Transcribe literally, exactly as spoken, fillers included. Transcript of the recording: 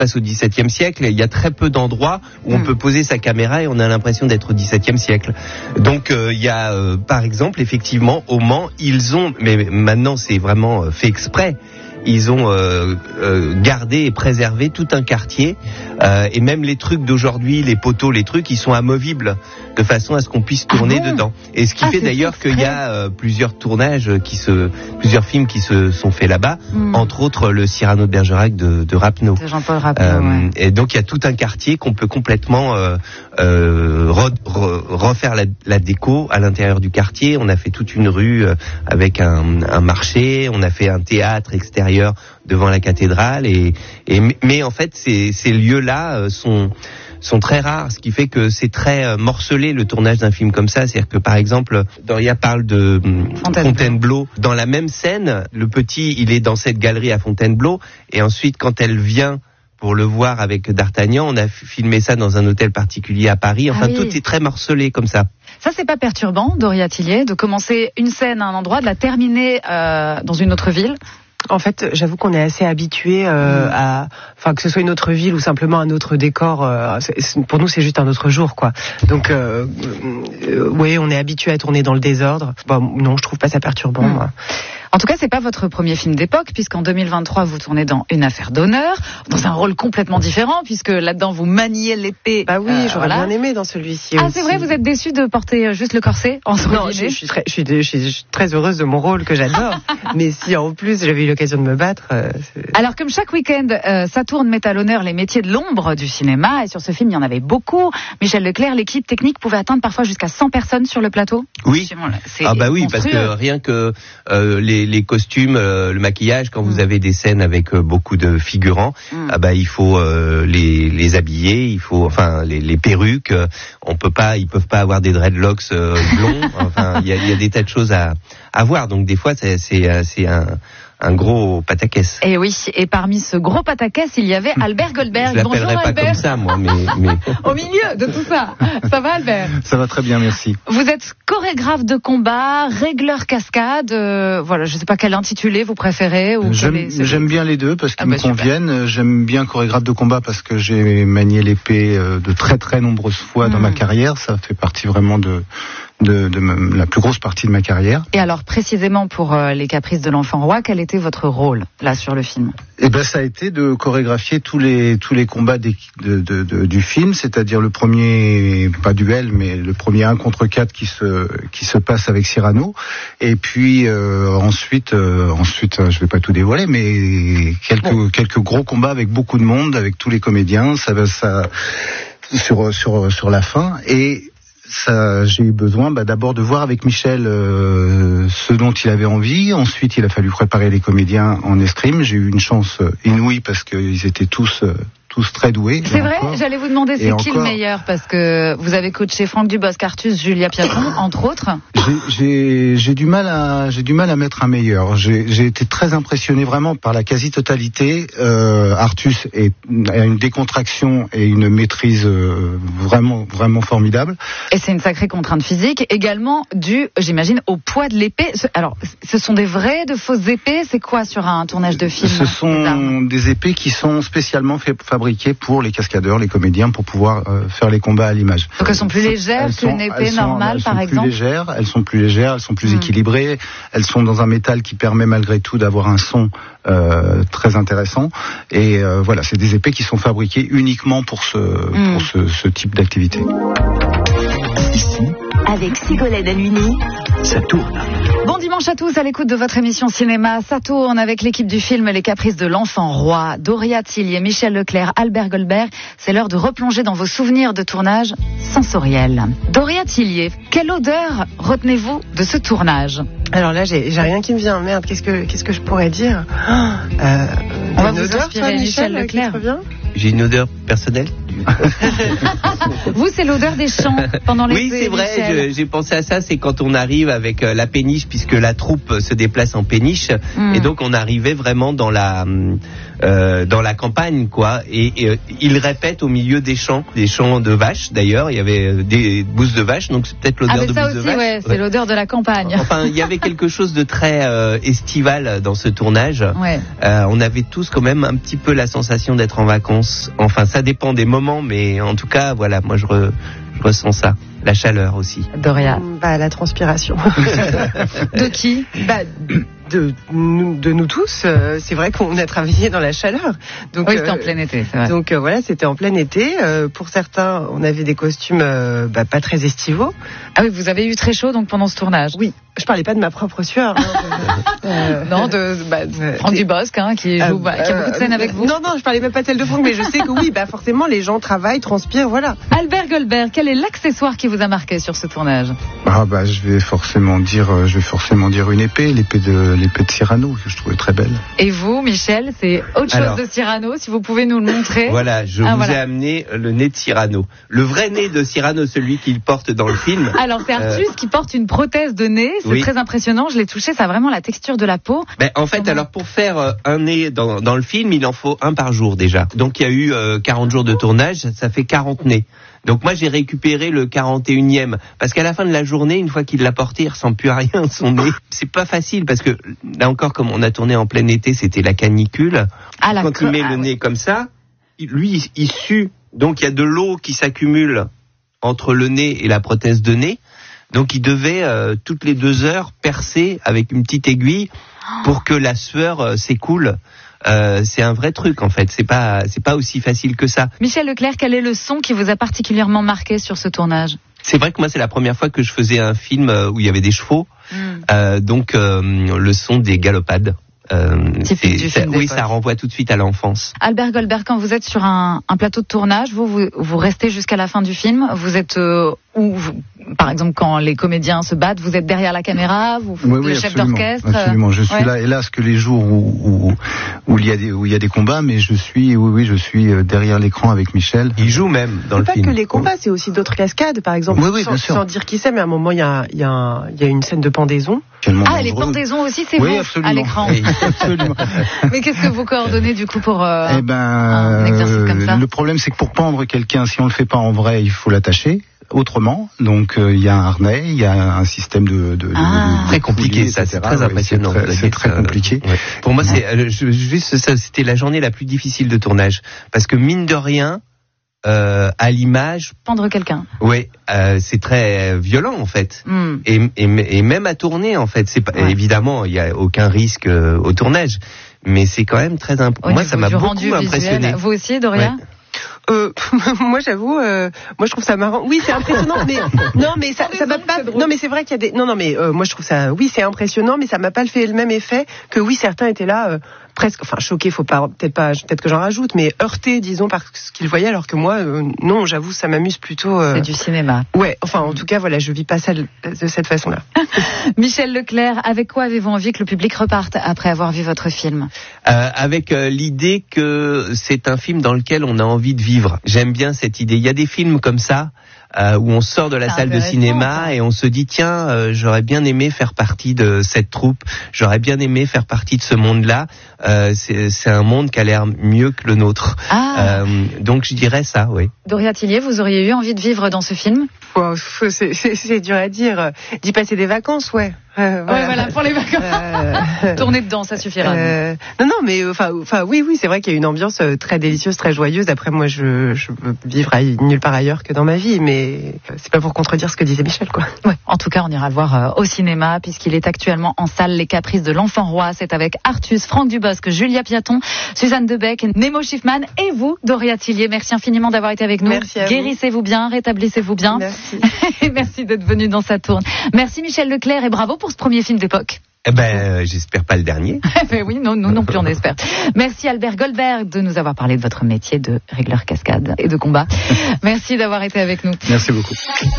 passe au dix-septième siècle. Il y a très peu d'endroits où mmh. on peut poser sa caméra et on a l'impression d'être au dix-septième siècle. Donc euh, il y a euh, par exemple effectivement au Mans, ils ont, mais maintenant c'est vraiment fait exprès, ils ont euh, euh, gardé et préservé tout un quartier euh, et même les trucs d'aujourd'hui, les poteaux, les trucs, ils sont amovibles de façon à ce qu'on puisse tourner ah bon dedans. Et ce qui ah, fait d'ailleurs qu'il y a euh, plusieurs tournages qui se, plusieurs films qui se sont faits là-bas, mm. entre autres le Cyrano de Bergerac de, de Rapneau. De Jean-Paul Rapneau. Euh, ouais. Et donc il y a tout un quartier qu'on peut complètement euh, euh, re, re, refaire la, la déco à l'intérieur du quartier. On a fait toute une rue euh, avec un, un marché, on a fait un théâtre extérieur devant la cathédrale et, et mais en fait ces, ces lieux-là euh, sont sont très rares, ce qui fait que c'est très euh, morcelé le tournage d'un film comme ça. C'est-à-dire que par exemple, Doria parle de Fontainebleau. Fontainebleau. Dans la même scène, le petit, il est dans cette galerie à Fontainebleau et ensuite quand elle vient pour le voir avec D'Artagnan, on a filmé ça dans un hôtel particulier à Paris. Enfin, ah oui. Tout est très morcelé comme ça. Ça, c'est pas perturbant, Doria Tillier, de commencer une scène à un endroit, de la terminer euh, dans une autre ville? En fait, j'avoue qu'on est assez habitué euh, mmh. à, enfin que ce soit une autre ville ou simplement un autre décor. Euh, c'est, pour nous, c'est juste un autre jour, quoi. Donc, euh, euh, oui, on est habitué à tourner dans le désordre. Bon, non, je trouve pas ça perturbant. Mmh. Moi. En tout cas, c'est pas votre premier film d'époque, puisqu'en deux mille vingt-trois, vous tournez dans Une affaire d'honneur, dans un rôle complètement différent, puisque là-dedans, vous maniez l'épée. Bah oui, euh, j'aurais voilà. bien aimé dans celui-ci. Ah, aussi. C'est vrai, vous êtes déçu de porter juste le corset en Non, je, je, suis très, je, suis, je suis très heureuse de mon rôle que j'adore. Mais si en plus j'avais eu l'occasion de me battre. Euh, Alors, comme chaque week-end, euh, Saturne met à l'honneur les métiers de l'ombre du cinéma, et sur ce film, il y en avait beaucoup. Michel Leclerc, l'équipe technique pouvait atteindre parfois jusqu'à cent personnes sur le plateau. Oui. Ah bah oui, monstrueux. Parce que rien que euh, les, les costumes, le maquillage, quand mmh. vous avez des scènes avec beaucoup de figurants, mmh. ah bah il faut euh, les les habiller, il faut enfin les, les perruques, on peut pas, ils peuvent pas avoir des dreadlocks euh, blonds, enfin il y a, y a des tas de choses à à voir, donc des fois c'est c'est c'est un un gros pataquès. Et oui, et parmi ce gros pataquès, il y avait Albert Goldberg. Je l'appellerais Bonjour pas Albert. comme ça, moi, mais, mais... Au milieu de tout ça. Ça va, Albert? Ça va très bien, merci. Vous êtes chorégraphe de combat, régleur cascade, euh, voilà, je sais pas quel intitulé vous préférez. Ou j'aime, est, j'aime bien les deux parce qu'ils ah bah, me conviennent. Super. J'aime bien chorégraphe de combat parce que j'ai manié l'épée de très très nombreuses fois mmh. dans ma carrière. Ça fait partie vraiment de... De, de, de la plus grosse partie de ma carrière. Et alors précisément pour euh, Les Caprices de l'Enfant Roi, quel était votre rôle là sur le film? Eh ben ça a été de chorégraphier tous les tous les combats de, de, de, du film, c'est-à-dire le premier pas duel mais le premier un contre quatre qui se qui se passe avec Cyrano, et puis euh, ensuite euh, ensuite je vais pas tout dévoiler mais quelques bon. quelques gros combats avec beaucoup de monde, avec tous les comédiens, ça va ça sur sur sur la fin. Et ça, j'ai eu besoin bah, d'abord de voir avec Michel euh, ce dont il avait envie. Ensuite, il a fallu préparer les comédiens en escrime. J'ai eu une chance inouïe parce qu'ils étaient tous... Euh, tous très doués. C'est vrai, encore. J'allais vous demander c'est et qui encore, le meilleur, parce que vous avez coaché Franck Dubosc, Artus, Julia Piatron, entre autres. J'ai, j'ai, j'ai du mal à, j'ai du mal à mettre un meilleur. J'ai, j'ai été très impressionné vraiment par la quasi-totalité. Euh, Artus est, a une décontraction et une maîtrise euh, vraiment, vraiment formidable. Et c'est une sacrée contrainte physique, également due, j'imagine, au poids de l'épée. Alors, ce sont des vraies, de fausses épées. C'est quoi sur un tournage de film? Ce sont des épées qui sont spécialement fait, fabriquées pour les cascadeurs, les comédiens, pour pouvoir euh, faire les combats à l'image. Donc elles sont plus légères qu'une épée normale, sont, par elles exemple. Sont plus légères, elles sont plus légères, elles sont plus mmh. équilibrées, elles sont dans un métal qui permet malgré tout d'avoir un son euh, très intéressant. Et euh, voilà, c'est des épées qui sont fabriquées uniquement pour ce, mmh. pour ce, ce type d'activité. Ici, avec Ségolène Halluny, ça tourne. Bon dimanche à tous à l'écoute de votre émission cinéma. Ça tourne avec l'équipe du film Les Caprices de l'Enfant Roi. Doria Tillier, Michel Leclerc, Albert Goldberg. C'est l'heure de replonger dans vos souvenirs de tournage sensoriels. Doria Tillier, quelle odeur retenez-vous de ce tournage? Alors là, j'ai, j'ai rien qui me vient. Merde, qu'est-ce que, qu'est-ce que je pourrais dire? euh, On va vous odeur, inspirer, toi, Michel Leclerc. J'ai une odeur personnelle. Vous, c'est l'odeur des champs pendant l'été. Oui, c'est vrai, je, j'ai pensé à ça, c'est quand on arrive avec euh, la péniche, puisque la troupe se déplace en péniche, mm. et donc on arrivait vraiment dans la euh, dans la campagne, quoi, et, et euh, ils répètent au milieu des champs, des champs de vaches d'ailleurs, il y avait des bousses de vaches, donc c'est peut-être l'odeur ah, de ça bousses aussi, de vaches. Ouais, c'est ouais. l'odeur de la campagne. Enfin, il y avait quelque chose de très euh, estival dans ce tournage. Ouais. Euh, on avait tous quand même un petit peu la sensation d'être en vacances. Enfin, ça dépend des moments, mais en tout cas, voilà, moi je, re, je ressens ça. La chaleur aussi. Doria. Bah, la transpiration. De qui? Bah, de nous, de nous tous. Euh, c'est vrai qu'on a travaillé dans la chaleur. Donc, oui, c'était euh, en plein été, c'est vrai. Donc euh, voilà, c'était en plein été. Euh, pour certains, on avait des costumes euh, bah, pas très estivaux. Ah oui, vous avez eu très chaud donc pendant ce tournage. Oui. Je parlais pas de ma propre sueur. Hein, de, euh, non, de, bah, de Franck Dubosc, hein, qui, joue, euh, bah, qui a beaucoup de scènes euh, avec vous. Non, non, je parlais même pas de celle de Franck, mais je sais que oui, bah forcément, les gens travaillent, transpirent, voilà. Albert Goldberg, quel est l'accessoire qui vous a marqué sur ce tournage? Ah bah, je vais forcément dire, je vais forcément dire une épée, l'épée de l'épée de Cyrano que je trouvais très belle. Et vous, Michel, c'est autre Alors, chose de Cyrano, si vous pouvez nous le montrer. Voilà, je ah, vous voilà. ai amené le nez de Cyrano, le vrai nez de Cyrano, celui qu'il porte dans le film. Alors c'est Artus euh... qui porte une prothèse de nez, c'est oui. très impressionnant. Je l'ai touché, ça a vraiment la texture de la peau. Ben, en fait, alors pour faire un nez dans, dans le film, il en faut un par jour déjà. Donc il y a eu euh, quarante jours de tournage, ça fait quarante nez. Donc moi j'ai récupéré le quarante et unième parce qu'à la fin de la journée, une fois qu'il l'a porté, il ressemble plus à rien son nez. C'est pas facile parce que là encore, comme on a tourné en plein été, c'était la canicule. Ah, la Quand co- il met ah, le ouais. nez comme ça, lui il, il sue. Donc il y a de l'eau qui s'accumule entre le nez et la prothèse de nez. Donc il devait euh, toutes les deux heures percer avec une petite aiguille pour que la sueur euh, s'écoule. Euh, c'est un vrai truc en fait. C'est pas c'est pas aussi facile que ça. Michel Leclerc, quel est le son qui vous a particulièrement marqué sur ce tournage? C'est vrai que moi c'est la première fois que je faisais un film où il y avait des chevaux. Mm. Euh, donc euh, le son des galopades. Euh, Typique du ça, film oui, d'époque. Ça renvoie tout de suite à l'enfance. Albert Goldberg, quand vous êtes sur un, un plateau de tournage, vous, vous, vous restez jusqu'à la fin du film. Vous êtes euh, où vous, par exemple, quand les comédiens se battent, vous êtes derrière la caméra, vous faites oui, le oui, chef absolument, d'orchestre. Absolument, je suis ouais. là, hélas, que les jours où, où, où, il y a des, où il y a des combats, mais je suis, oui, oui, je suis derrière l'écran avec Michel. Il joue même dans c'est le pas film. Que les combats, c'est aussi d'autres cascades, par exemple. Oui, oui, sans, bien sûr. sans dire qui c'est, mais à un moment, il y a, il y a, un, il y a une scène de pendaison. Tellement ah, dangereux. Les pendaisons aussi, c'est oui, vous absolument. à l'écran. Oui, absolument. Mais qu'est-ce que vous coordonnez du coup pour euh, eh ben, un exercice comme ça? Le problème, c'est que pour pendre quelqu'un, si on le fait pas en vrai, il faut l'attacher autrement. Donc il euh, y a un harnais, il y a un système de, de, ah, de, de très compliqué, ça, c'est très impressionnant. Ouais, c'est très, c'est très compliqué. Ouais. Pour moi, c'est euh, je, juste ça, c'était la journée la plus difficile de tournage parce que mine de rien. Euh, à l'image, pendre quelqu'un. Oui, euh, c'est très violent en fait, mm. et, et, et même à tourner en fait. C'est pas ouais. Évidemment, il y a aucun risque euh, au tournage, mais c'est quand même très imp... oui, moi ça m'a beaucoup impressionné. Visuel. Vous aussi, Doria? Ouais. Euh, moi j'avoue, euh, moi je trouve ça marrant. Oui, c'est impressionnant, mais non, mais ça, ça m'a pas. Non, mais c'est vrai qu'il y a des. Non, non, mais euh, moi je trouve ça. Oui, c'est impressionnant, mais ça m'a pas fait le même effet que oui, certains étaient là. Euh, presque, enfin choqués, faut pas, peut-être pas, peut-être que j'en rajoute, mais heurtés, disons, par ce qu'ils voyaient, alors que moi, euh, non, j'avoue, ça m'amuse plutôt. Euh... C'est du cinéma. Ouais, enfin, en tout cas, voilà, je vis pas ça de cette façon-là. Michel Leclerc, avec quoi avez-vous envie que le public reparte après avoir vu votre film? euh, Avec euh, l'idée que c'est un film dans lequel on a envie de vivre. J'aime bien cette idée. Il y a des films comme ça. Euh, où on sort de la c'est salle de cinéma ça. Et on se dit tiens euh, j'aurais bien aimé faire partie de cette troupe, j'aurais bien aimé faire partie de ce monde-là. Euh, c'est, c'est un monde qui a l'air mieux que le nôtre. Ah. Euh, donc je dirais ça, oui. Doria Tillier, vous auriez eu envie de vivre dans ce film? Wow, c'est, c'est, c'est dur à dire. D'y passer des vacances, ouais. Euh, voilà. Ouais, voilà, pour les vacances. Euh, Tourner dedans, ça suffira. Euh, non, non, mais enfin, enfin, oui, oui, c'est vrai qu'il y a une ambiance très délicieuse, très joyeuse. Après, moi, je, je veux vivre à, nulle part ailleurs que dans ma vie, mais c'est pas pour contredire ce que disait Michel, quoi. Ouais. En tout cas, on ira le voir euh, au cinéma, puisqu'il est actuellement en salle. Les Caprices de l'Enfant Roi, c'est avec Artus, Franck Dubosc, Julia Piaton, Suzanne Debec, Nemo Schiffman et vous, Doria Tillier. Merci infiniment d'avoir été avec nous. Merci à Guérissez-vous vous. bien, rétablissez-vous bien. Merci. Merci d'être venu dans Ça tourne. Merci Michel Leclerc et bravo pour ce premier film d'époque. Eh ben, euh, j'espère pas le dernier. Mais oui, non, nous non plus, on espère. Merci Albert Goldberg de nous avoir parlé de votre métier de régleur cascade et de combat. Merci d'avoir été avec nous. Merci beaucoup.